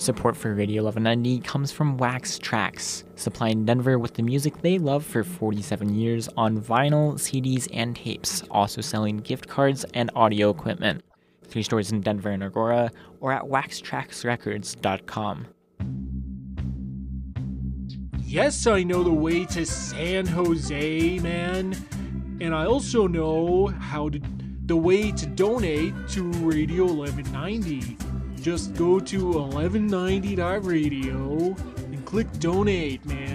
Support for Radio 1190 comes from Wax Trax, supplying Denver with the music they love for 47 years on vinyl, CDs, and tapes, also selling gift cards and audio equipment. 3 stores in Denver and Aurora, or at waxtraxrecords.com. Yes, I know the way to San Jose, man. And I also know the way to donate to Radio 1190. Just go to 1190.radio and click donate, man.